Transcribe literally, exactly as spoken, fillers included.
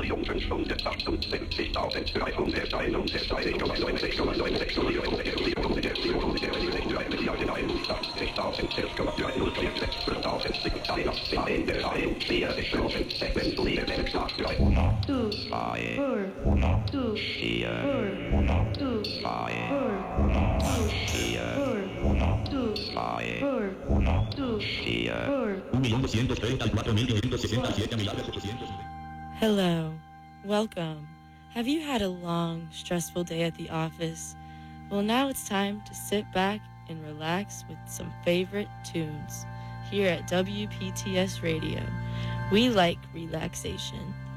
Hello, welcome. Have you had a long, stressful day at the office? Well, now it's time to sit back and relax with some favorite tunes here at W P T S Radio. We like relaxation.